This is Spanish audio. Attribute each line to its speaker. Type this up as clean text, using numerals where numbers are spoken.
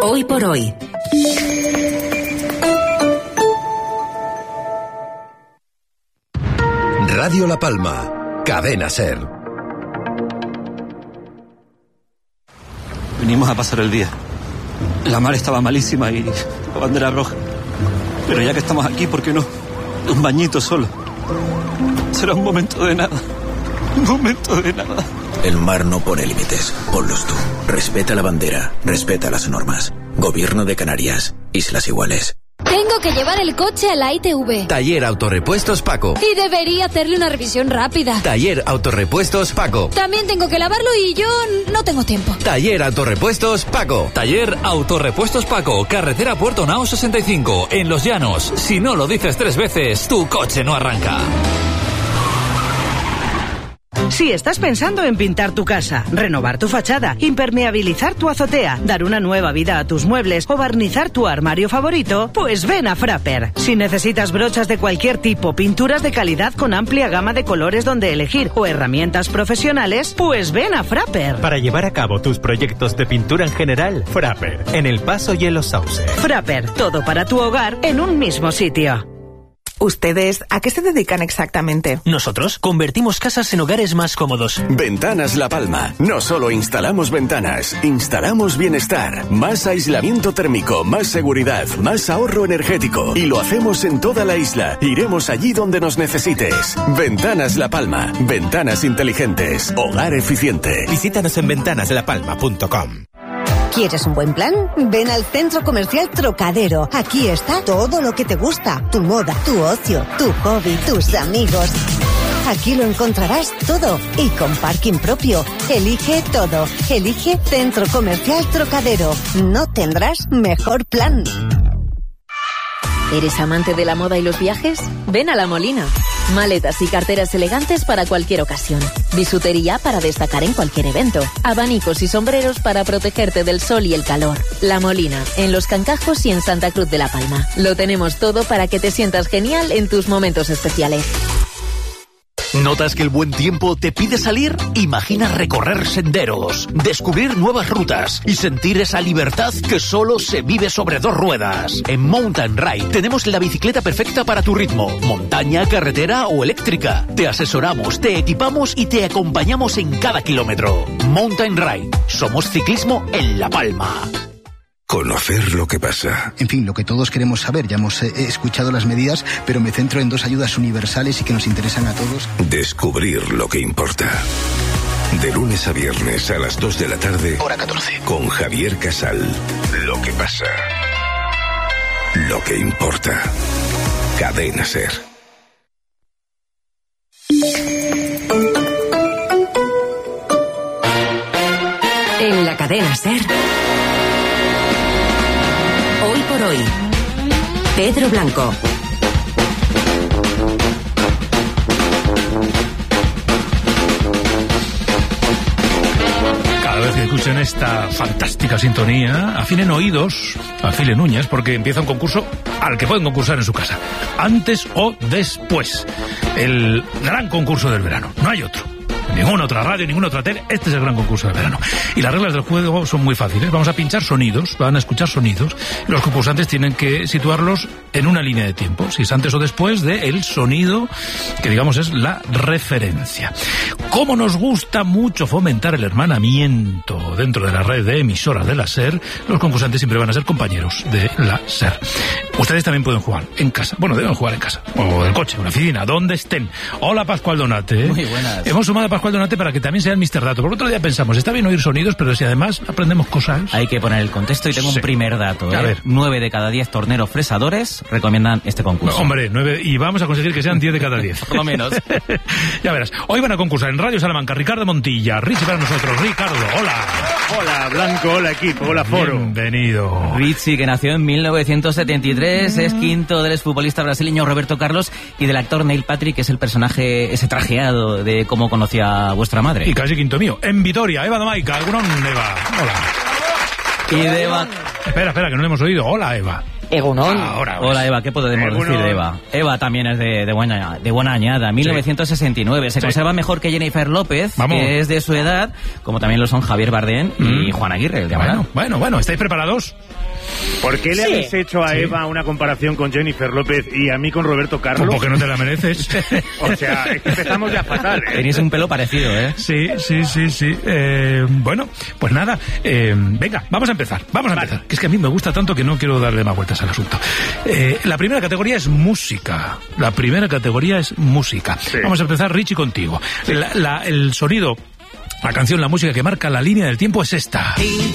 Speaker 1: Hoy por hoy.
Speaker 2: Radio La Palma, Cadena SER.
Speaker 3: Venimos a pasar el día. La mar estaba malísima y la bandera roja. Pero ya que estamos aquí, ¿por qué no? Un bañito solo. Será un momento de nada. Un momento de nada.
Speaker 4: El mar no pone límites. Ponlos tú. Respeta la bandera. Respeta las normas. Gobierno de Canarias. Islas Iguales.
Speaker 5: Tengo que llevar el coche a la ITV.
Speaker 2: Taller Autorepuestos Paco.
Speaker 5: Y debería hacerle una revisión rápida.
Speaker 2: Taller Autorepuestos Paco.
Speaker 5: También tengo que lavarlo y yo no tengo tiempo.
Speaker 2: Taller Autorepuestos Paco.
Speaker 6: Taller Autorepuestos Paco, carretera Puerto Nao 65, en Los Llanos. Si no lo dices 3 veces, tu coche no arranca.
Speaker 7: Si estás pensando en pintar tu casa, renovar tu fachada, impermeabilizar tu azotea, dar una nueva vida a tus muebles o barnizar tu armario favorito, pues ven a Frapper. Si necesitas brochas de cualquier tipo, pinturas de calidad con amplia gama de colores donde elegir o herramientas profesionales, pues ven a Frapper.
Speaker 8: Para llevar a cabo tus proyectos de pintura en general, Frapper, en El Paso y en Los Sauces.
Speaker 7: Frapper, todo para tu hogar en un mismo sitio.
Speaker 9: ¿Ustedes a qué se dedican exactamente?
Speaker 10: Nosotros convertimos casas en hogares más cómodos.
Speaker 11: Ventanas La Palma. No solo instalamos ventanas, instalamos bienestar, más aislamiento térmico, más seguridad, más ahorro energético. Y lo hacemos en toda la isla. Iremos allí donde nos necesites. Ventanas La Palma. Ventanas inteligentes. Hogar eficiente.
Speaker 8: Visítanos en ventanaslapalma.com.
Speaker 12: ¿Quieres un buen plan? Ven al Centro Comercial Trocadero. Aquí está todo lo que te gusta. Tu moda, tu ocio, tu hobby, tus amigos. Aquí lo encontrarás todo y con parking propio. Elige todo. Elige Centro Comercial Trocadero. No tendrás mejor plan.
Speaker 13: ¿Eres amante de la moda y los viajes? Ven a La Molina. Maletas y carteras elegantes para cualquier ocasión. Bisutería para destacar en cualquier evento. Abanicos y sombreros para protegerte del sol y el calor. La Molina, en Los Cancajos y en Santa Cruz de la Palma. Lo tenemos todo para que te sientas genial en tus momentos especiales.
Speaker 10: ¿Notas que el buen tiempo te pide salir? Imagina recorrer senderos, descubrir nuevas rutas y sentir esa libertad que solo se vive sobre 2 ruedas. En Mountain Ride tenemos la bicicleta perfecta para tu ritmo. Montaña, carretera o eléctrica. Te asesoramos, te equipamos y te acompañamos en cada kilómetro. Mountain Ride. Somos ciclismo en La Palma.
Speaker 14: Conocer lo que pasa.
Speaker 15: En fin, lo que todos queremos saber. Ya hemos escuchado las medidas, pero me centro en 2 ayudas universales y que nos interesan a todos.
Speaker 14: Descubrir lo que importa. De lunes a viernes a las 2 de la tarde.
Speaker 15: Hora 14.
Speaker 14: Con Javier Casal. Lo que pasa. Lo que importa. Cadena SER.
Speaker 1: En la Cadena SER. Hoy por hoy, Pedro Blanco.
Speaker 16: Cada vez que escuchen esta fantástica sintonía, afilen oídos, afilen uñas, porque empieza un concurso al que pueden concursar en su casa, antes o después. El gran concurso del verano, no hay otro. Ninguna otra radio, ninguna otra tele. Este es el gran concurso del verano. Y las reglas del juego son muy fáciles. Vamos a pinchar sonidos, van a escuchar sonidos. Y los concursantes tienen que situarlos en una línea de tiempo. Si es antes o después del sonido que, digamos, es la referencia. Como nos gusta mucho fomentar el hermanamiento dentro de la red de emisoras de la SER, los concursantes siempre van a ser compañeros de la SER. Ustedes también pueden jugar en casa. Bueno, deben jugar en casa. O en el coche, en la oficina, donde estén. Hola, Pascual Donate.
Speaker 17: Muy buenas.
Speaker 16: Hemos sumado a Pascual Donate para que también sea el Mr. Dato. Por otro día pensamos, está bien oír sonidos, pero si además aprendemos cosas...
Speaker 17: Hay que poner el contexto y tengo un primer dato. A ver. 9 de cada 10 torneros fresadores recomiendan este concurso.
Speaker 16: No, hombre, 9, y vamos a conseguir que sean 10 de cada 10.
Speaker 17: Por lo menos.
Speaker 16: Ya verás. Hoy van a concursar en Radio Salamanca Ricardo Montilla. Richie para nosotros. Ricardo, hola.
Speaker 18: Hola, Blanco, hola, equipo, hola, foro.
Speaker 16: Bienvenido.
Speaker 17: Richie, que nació en 1973, es quinto del exfutbolista brasileño Roberto Carlos y del actor Neil Patrick, que es el personaje ese trajeado de Cómo conocí a vuestra madre.
Speaker 16: Y casi quinto mío. En Vitoria, Eva Domaica. ¿Alguno? Eva. Hola.
Speaker 17: Y de Eva...
Speaker 16: Espera, que no le hemos oído. Hola, Eva.
Speaker 19: Egunon.
Speaker 17: Hola, Eva, ¿qué podemos decir de Eva? Eva también es de buena añada, 1969. Se conserva mejor que Jennifer López, que es de su edad, como también lo son Javier Bardem y Juan Aguirre, el de Amaral.
Speaker 16: Bueno, ¿estáis preparados?
Speaker 18: ¿Por qué le habéis hecho a Eva una comparación con Jennifer López y a mí con Roberto Carlos?
Speaker 16: Porque no te la mereces.
Speaker 18: O sea, es que empezamos ya fatal, ¿eh?
Speaker 17: Tenéis un pelo parecido, ¿eh?
Speaker 16: Sí. Bueno, pues nada, venga, vamos a empezar. Que es que a mí me gusta tanto que no quiero darle más vueltas al asunto. La primera categoría es música. Sí. Vamos a empezar, Richie, contigo. El sonido, la canción, la música que marca la línea del tiempo es esta.
Speaker 20: Y